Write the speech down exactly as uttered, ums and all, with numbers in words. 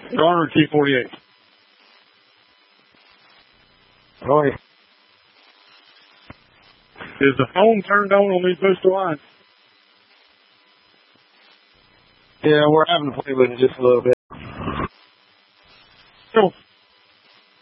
Garner T forty-eight. Roy. Is the phone turned on on these booster lines? Yeah, we're having to play with it just a little bit.